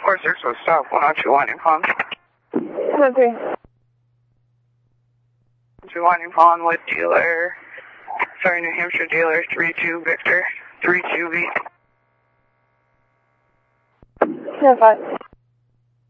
46 was stop 102 Winding Pond. 103. 2 Winding Pond with dealer, sorry, New Hampshire dealer 32 Victor, 32V. 10-5.